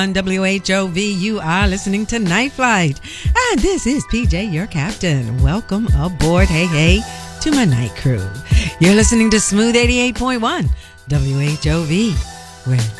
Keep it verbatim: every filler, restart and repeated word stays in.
On W H O V, you are listening to Night Flight. And this is P J, your captain. Welcome aboard, hey, hey, to my night crew. You're listening to Smooth eighty-eight point one W H O V, where